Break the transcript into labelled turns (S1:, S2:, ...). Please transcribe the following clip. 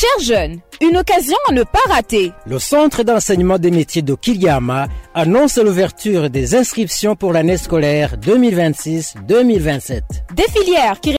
S1: Chers jeunes, une occasion à ne pas rater.
S2: Le Centre d'enseignement des métiers de Kiliama annonce l'ouverture des inscriptions pour l'année scolaire 2026-2027.
S1: Des filières qui